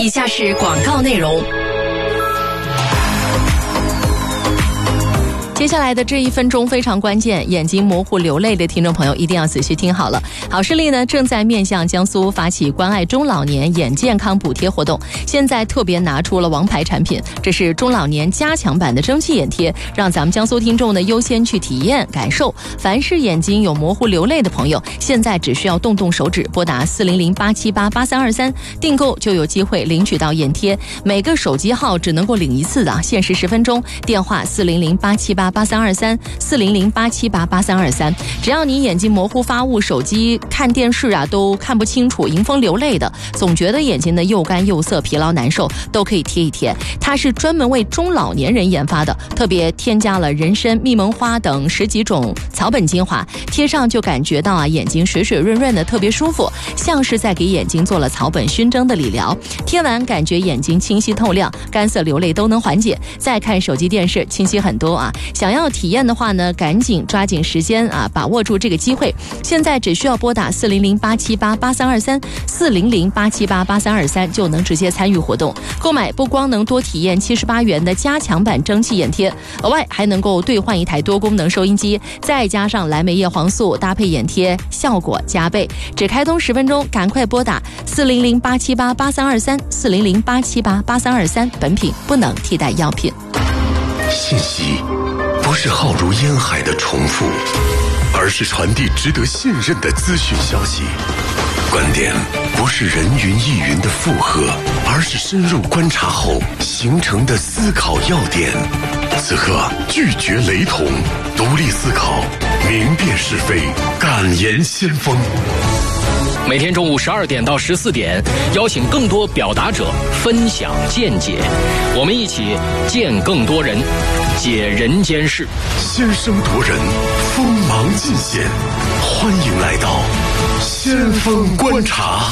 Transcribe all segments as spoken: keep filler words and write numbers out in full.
以下是广告内容。接下来的这一分钟非常关键，眼睛模糊流泪的听众朋友一定要仔细听好了。好视力呢正在面向江苏发起关爱中老年眼健康补贴活动，现在特别拿出了王牌产品，这是中老年加强版的蒸汽眼贴，让咱们江苏听众呢优先去体验感受。凡是眼睛有模糊流泪的朋友，现在只需要动动手指，拨打四零零八七八八三二三订购就有机会领取到眼贴，每个手机号只能够领一次的，限时十分钟，电话四零零八七八八三二三四零零八七八八三二三，只要你眼睛模糊发雾，手机看电视啊都看不清楚，迎风流泪的，总觉得眼睛呢又干又涩，疲劳难受，都可以贴一贴。它是专门为中老年人研发的，特别添加了人参、蜜蒙花等十几种草本精华，贴上就感觉到啊眼睛水水润润的，特别舒服，像是在给眼睛做了草本熏蒸的理疗。贴完感觉眼睛清晰透亮，干涩流泪都能缓解。再看手机电视清晰很多啊。想要体验的话呢，赶紧抓紧时间啊，把握住这个机会。现在只需要拨打四零零八七八八三二三四零零八七八八三二三就能直接参与活动。购买不光能多体验七十八元的加强版蒸汽眼贴，额外还能够兑换一台多功能收音机，再加上蓝莓叶黄素搭配眼贴，效果加倍。只开通十分钟，赶快拨打四零零八七八八三二三四零零八七八八三二三，本品不能替代药品。 信息不是浩如烟海的重复，而是传递值得信任的资讯消息。观点不是人云亦云的附和，而是深入观察后形成的思考要点。此刻拒绝雷同，独立思考，明辨是非，敢言先锋。 每天中午十二点到十四点，邀请更多表达者分享见解，我们一起见更多人，解人间事， 先声夺人，锋芒尽显。欢迎来到先锋观察。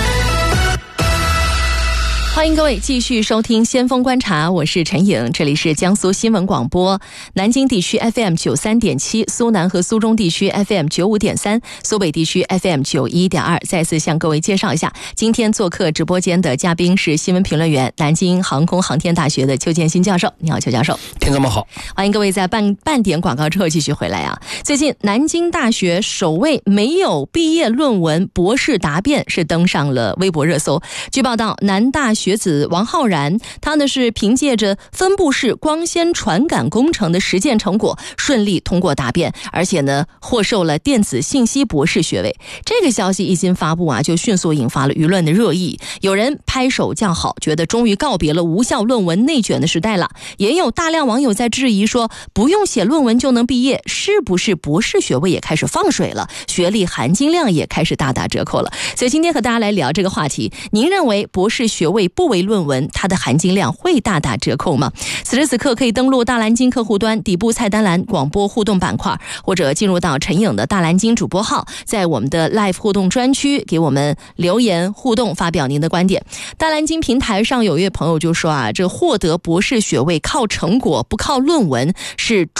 欢迎各位继续收听先锋观察，我是陈颖，这里是江苏新闻广播，南京地区 F M 九十三点七，苏南和苏中地区 F M 九十五点三，苏北地区 F M 九十一点二。再次向各位介绍一下，今天做客直播间的嘉宾是新闻评论员，南京航空航天大学的邱建新教授。你好，邱教授。 听众们好， 欢迎各位在半半点广告之后继续回来啊。最近南京大学首位没有毕业论文博士答辩是登上了微博热搜。据报道，南大学学子王浩然，他呢是凭借着分布式光纤传感工程的实践成果顺利通过答辩，而且呢获授了电子信息博士学位。这个消息一经发布啊，就迅速引发了舆论的热议，有人拍手叫好，觉得终于告别了无效论文内卷的时代了，也有大量网友在质疑说，不用写论文就能毕业，是不是博士学位也开始放水了，学历含金量也开始大打折扣了。所以今天和大家来聊这个话题，您认为博士学位不为论文，它的含金量会大打折扣吗？此时此刻可以登录大蓝鲸客户端底部菜单栏广播互动板块，或者进入到陈颖的大蓝鲸主播号，在我们的 Live 互动专区给我们留言互动，发表您的观点。大蓝鲸平台上有一位朋友就说啊，这获得博士学位靠成果不靠论文是